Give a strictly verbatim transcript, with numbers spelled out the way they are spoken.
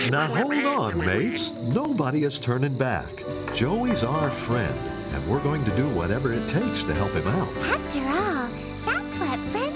Now hold on, mates. Nobody is turning back. Joey's our friend, and we're going to do whatever it takes to help him out. After all, that's what friends